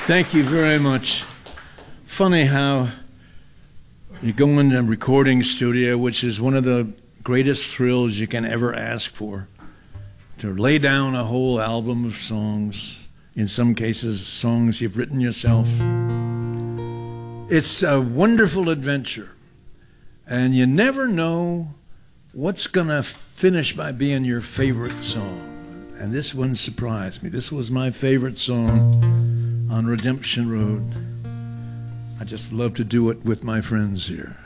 Thank you very much. Funny how you go in a recording studio, which is one of the greatest thrills you can ever ask for, to lay down a whole album of songs, in some cases songs you've written yourself. It's a wonderful adventure, and you never know what's going to finish by being your favorite song. And this one surprised me. This was my favorite song on Redemption Road. I just love to do it with my friends here.